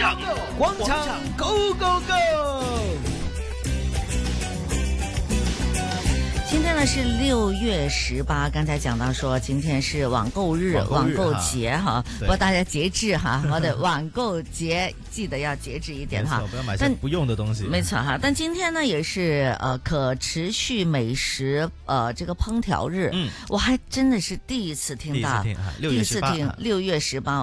上广场 Go Go Go！ 今天呢是6月18，刚才讲到说今天是网购日、网购节哈，不过大家节制哈，我的网购节记得要节制一点哈， 不要买些不用的东西。 没错哈，但今天呢也是可持续美食这个烹调日，我还真的是第一次听到，第一次听6月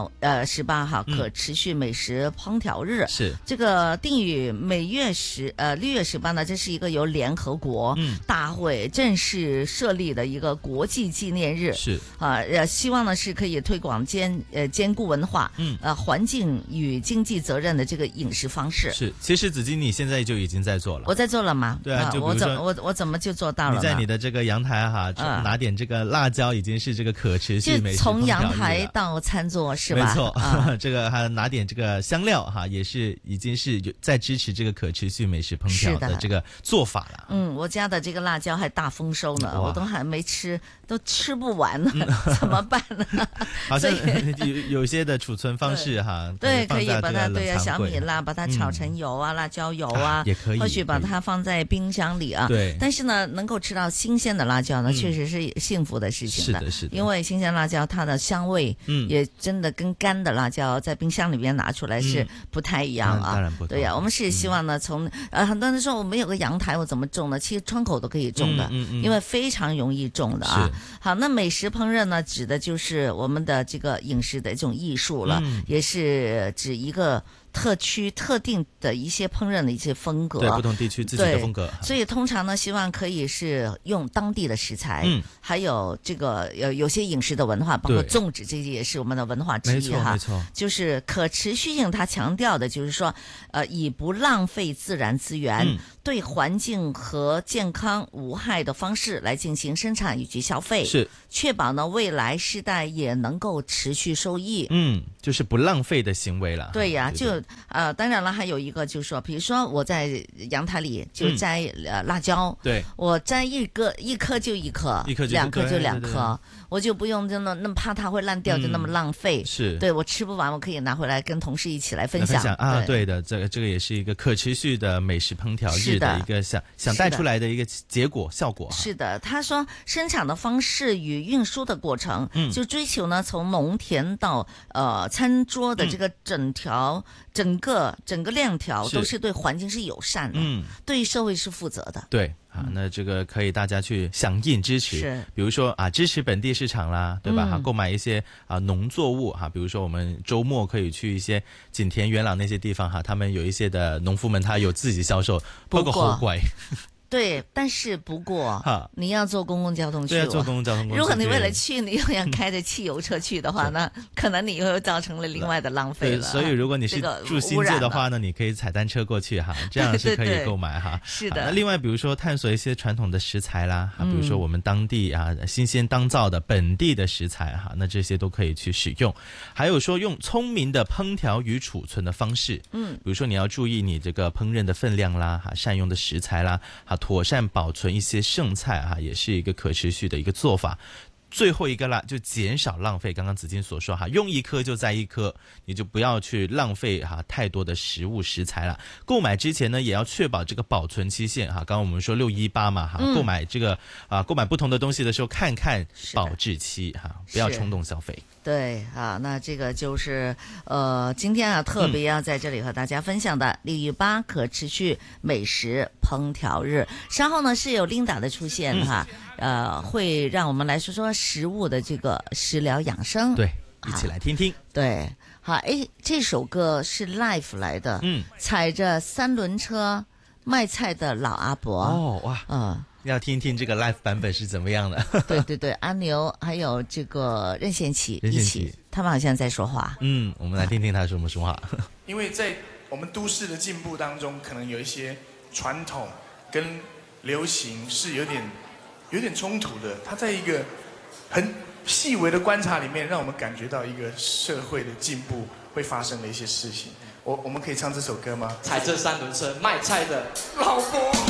18号可持续美食烹调日是这个定于每月6月18呢，这是一个由联合国大会正式设立的一个国际纪念日， 是希望呢是可以推广兼顾文化、环境与经济责任的这个饮食方式。 是，其实子金你现在就已经在做了。 我在做了吗？ 对啊，就比如说我怎么就做到了呢？ 你在你的这个阳台哈，拿点这个辣椒，已经是这个可持续美食烹调日了。 从阳台到餐桌是吧？ 没错，这个还拿点这个香料哈，也是已经是在支持这个可持续美食烹调的这个做法了。 我家的这个辣椒还大丰收呢，我都还没吃，都吃不完呢，怎么办呢？ 好像有些的储存方式哈， 对，可以把它小米辣把它炒成油啊，辣椒油啊， 也可以， 或许把它放在冰箱里啊。 对， 但是呢，能够吃到新鲜的辣椒呢，确实是幸福的事情的。 是的，是的， 因为新鲜辣椒它的香味，也真的跟干的辣椒在冰箱里面拿出来是不太一样啊。 当然不同。 对呀，我们是希望呢，从很多人说我们有个阳台，我怎么种呢？其实窗口都可以种的，因为非常容易种的啊。好，那美食烹饪呢，指的就是我们的这个饮食的一种艺术了，也是指一个特区特定的一些烹饪的一些风格， 对不同地区自己的风格。 所以通常呢，希望可以是用当地的食材，还有这个有些饮食的文化，包括粽子，这些也是我们的文化之一哈。 没错， 就是可持续性，它强调的就是说，以不浪费自然资源，对环境和健康无害的方式来进行生产以及消费， 是确保呢未来世代也能够持续受益。 就是不浪费的行为了。 对呀，就当然了，还有一个就是说，比如说我在阳台里就摘辣椒， 对， 我摘一颗就一颗，两颗就两颗，我就不用真的那么怕它会烂掉，就那么浪费。 是， 对，我吃不完，我可以拿回来跟同事一起来分享啊。对的，这个也是一个可持续的美食烹调日的一个想带出来的一个结果效果。 是的，他说生产的方式与运输的过程，就追求呢从农田到餐桌的这个整个链条都是对环境是友善的，对社会是负责的。 对啊，那这个可以大家去响应支持， 是比如说支持本地市场啦，对吧？购买一些农作物比如说我们周末可以去一些景田、元朗那些地方他们有一些的农夫们他有自己销售，包括好乖。 对，但是不过你要坐公共交通去。 对，坐公共交通工具。 如果你为了去，你又要开着汽油车去的话，那可能你又造成了另外的浪费了。 对，所以如果你是住新界的话呢，你可以踩单车过去这样是可以购买是的。 那另外，比如说探索一些传统的食材啦，比如说我们当地新鲜当造的本地的食材那这些都可以去使用。还有说用聪明的烹调与储存的方式，比如说你要注意你这个烹饪的分量啦，善用的食材啦，妥善保存一些剩菜也是一个可持续的一个做法。最后一个啦，就减少浪费。刚刚子金所说用一颗就摘一颗，你就不要去浪费太多的食物食材了。购买之前呢，也要确保这个保存期限刚刚我们说618嘛购买这个购买不同的东西的时候，看看保质期不要冲动消费。 对那这个就是今天特别要在这里和大家分享的6月8可持续美食烹调日。稍后呢是有 Linda 的出现会让我们来说说食物的这个食疗养生。 对，一起来听听。 对，好，这首歌是 Live 来的，踩着3轮车卖菜的老阿伯。哇， 要听听这个 live 版本是怎么样的。 对，阿牛还有这个任贤齐一起，他们好像在说话。 我们来听听他说什么话。 因为在我们都市的进步当中，可能有一些传统跟流行是有点冲突的。它在一个很细微的观察里面，让我们感觉到一个社会的进步会发生的一些事情。我们可以唱这首歌吗？ 踩着3轮车卖菜的老伯。